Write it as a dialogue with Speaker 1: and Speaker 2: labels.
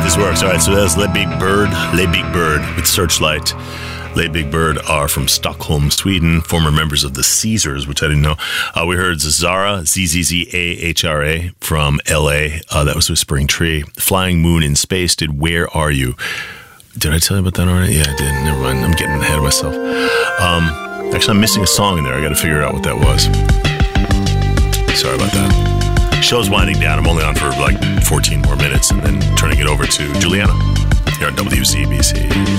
Speaker 1: this works. All right, so that's Les Big Bird with Searchlight. Les Big Bird are from Stockholm, Sweden, former members of the Caesars, which I didn't know. We heard Zara, Zzahra, from L.A. That was with Spring Tree. Flying Moon in Space did Where Are You? Did I tell you about that already? Yeah, I did. Never mind. I'm getting ahead of myself. Actually, I'm missing a song in there. I got to figure out what that was. Sorry about that. Show's winding down. I'm only on for like 14 more minutes and then turning it over to Juliana here on WCBC.